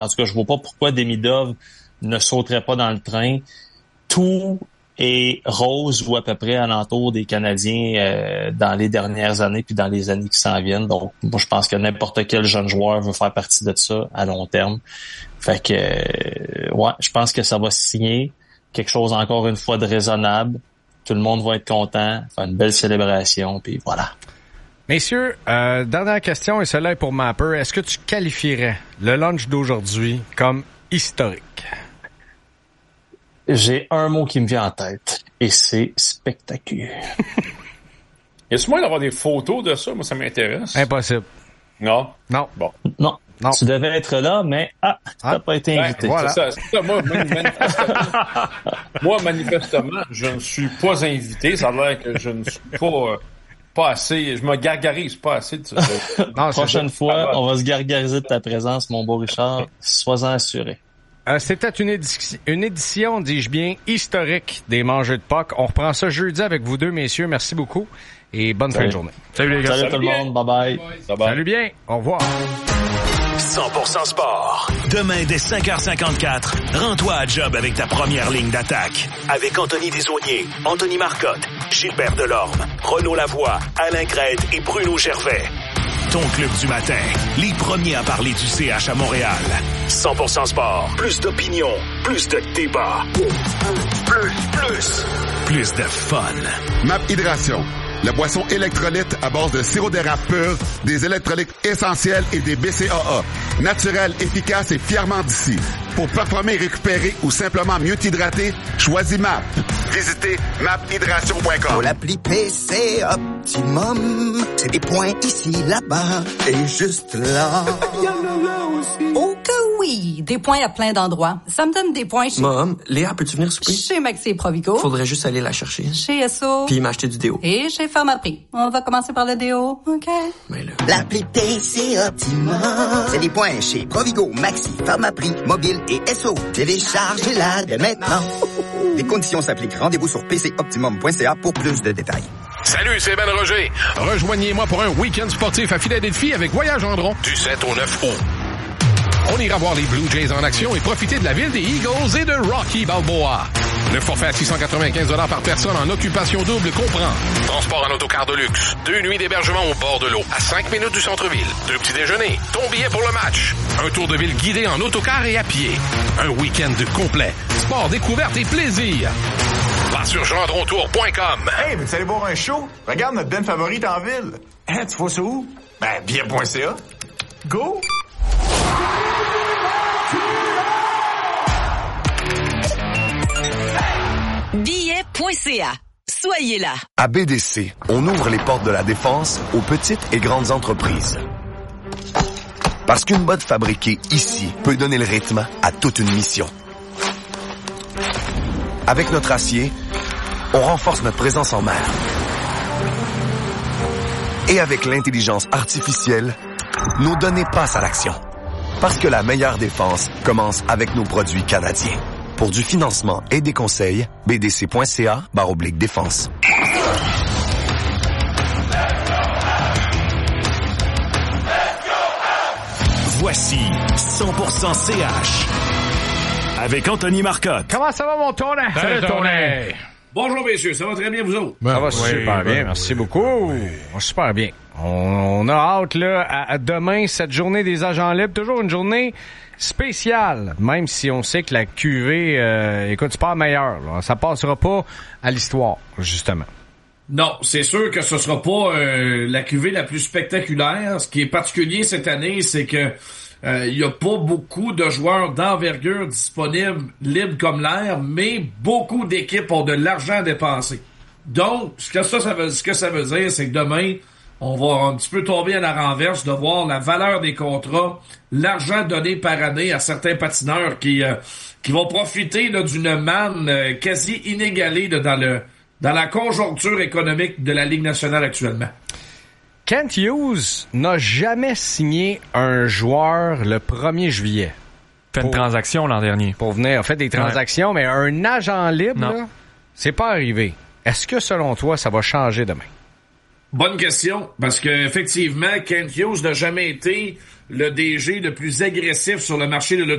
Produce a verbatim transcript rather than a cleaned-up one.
En tout cas, je vois pas pourquoi Demidov ne sauterait pas dans le train. Tout est rose ou à peu près alentour des Canadiens euh, dans les dernières années puis dans les années qui s'en viennent. Donc, moi, je pense que n'importe quel jeune joueur veut faire partie de ça à long terme. Fait que, euh, ouais, je pense que ça va signer quelque chose encore une fois de raisonnable. Tout le monde va être content, faire une belle célébration, puis voilà. Messieurs, euh, dernière question, et celle-là est pour Mapper. Est-ce que tu qualifierais le lunch d'aujourd'hui comme historique? J'ai un mot qui me vient en tête, et c'est spectaculaire. Y a-tu moyen d'avoir des photos de ça? Moi, ça m'intéresse. Impossible. Non? Non. Bon. Non. Non. Tu devais être là, mais ah, tu n'as ah. pas été invité. Ben, voilà. C'est ça, c'est ça. Moi, manifestement, moi, manifestement, je ne suis pas invité. Ça a l'air que je ne suis pas, euh, pas assez... Je me gargarise pas assez de ça. Non, la prochaine fois, on va se gargariser de ta présence, mon beau Richard. Sois-en assuré. Euh, c'était une, édi- une édition, dis-je bien, historique des Mangeux de Puck. On reprend ça jeudi avec vous deux, messieurs. Merci beaucoup et bonne Salut. fin de journée. Salut les gars. Salut, Salut tout le monde. Bye-bye. Bye bye. Salut bien. Au revoir. cent pour cent sport. Demain, dès cinq heures cinquante-quatre, rends-toi à job avec ta première ligne d'attaque. Avec Anthony Desaulniers, Anthony Marcotte, Gilbert Delorme, Renaud Lavoie, Alain Crête et Bruno Gervais. Ton club du matin, les premiers à parler du C H à Montréal. cent pour cent sport, plus d'opinion, plus de débat. Plus, plus, plus de fun. Map Hydration, la boisson électrolyte à base de sirop d'érable pur, des électrolytes essentiels et des B C A A. Naturel, efficace et fièrement d'ici. Pour performer, récupérer ou simplement mieux t'hydrater, choisis M A P. Visitez map hydration point com. Pour l'appli P C Optimum, c'est des points ici, là-bas et juste là. Oh que oui! Des points à plein d'endroits. Ça me donne des points chez... Mom, Léa, peux-tu venir souper? Chez Maxi et Provigo. Faudrait juste aller la chercher. Chez S O. Puis m'acheter du déo. Et chez Pharmaprix. On va commencer par le déo, OK? Mais là... L'appli P C Optimum, c'est des points chez Provigo, Maxi, Pharmaprix, Mobile et S O. Téléchargez-la dès maintenant. Les conditions s'appliquent. Rendez-vous sur p c optimum point c a pour plus de détails. Salut, c'est Ben Roger. Rejoignez-moi pour un week-end sportif à Philadelphie avec Voyage Gendron du sept au neuf août. On ira voir les Blue Jays en action et profiter de la ville des Eagles et de Rocky Balboa. Le forfait à six cent quatre-vingt-quinze dollars par personne en occupation double comprend transport en autocar de luxe, deux nuits d'hébergement au bord de l'eau, à cinq minutes du centre-ville, deux petits déjeuners, ton billet pour le match, un tour de ville guidé en autocar et à pied, un week-end complet, sport, découverte et plaisir. Va sur gendron tour point com. Hey, veux-tu aller voir un show? Regarde notre band favorite en ville. Hein, tu vois ça où? Ben, billet point c a. Go! billet point c a. Soyez là. À B D C, on ouvre les portes de la défense aux petites et grandes entreprises. Parce qu'une botte fabriquée ici peut donner le rythme à toute une mission. Avec notre acier, on renforce notre présence en mer. Et avec l'intelligence artificielle, nos données passent à l'action. Parce que la meilleure défense commence avec nos produits canadiens. Pour du financement et des conseils, b d c point c a barre oblique défense. Voici cent pour cent C H avec Anthony Marcotte. Comment ça va, mon tournant? Salut, Tony. Bonjour, messieurs. Ça va très bien, vous autres? Ça va oui, super ben, bien. Merci beaucoup. Oui. Super bien. On, on a hâte, là, à, à demain, cette journée des agents libres. Toujours une journée spéciale, même si on sait que la Q V, euh, écoute, c'est pas la meilleure. Là. Ça passera pas à l'histoire, justement. Non, c'est sûr que ce sera pas euh, la Q V la plus spectaculaire. Ce qui est particulier cette année, c'est que il euh, y a pas beaucoup de joueurs d'envergure disponibles libres comme l'air, mais beaucoup d'équipes ont de l'argent à dépenser. Donc, ce que ça, ça veut, ce que ça veut dire, c'est que demain, on va un petit peu tomber à la renverse de voir la valeur des contrats, l'argent donné par année à certains patineurs qui euh, qui vont profiter là, d'une manne euh, quasi inégalée là, dans le dans la conjoncture économique de la Ligue nationale actuellement. Kent Hughes n'a jamais signé un joueur le premier juillet. Fait une transaction l'an dernier. Pour venir, fait des transactions, ouais. Mais un agent libre, là, c'est pas arrivé. Est-ce que, selon toi, ça va changer demain? Bonne question, parce que effectivement, Kent Hughes n'a jamais été le D G le plus agressif sur le marché de